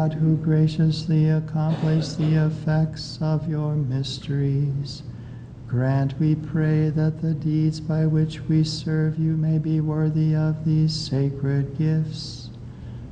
God, who graciously accomplish the effects of your mysteries, grant, we pray, that the deeds by which we serve you may be worthy of these sacred gifts.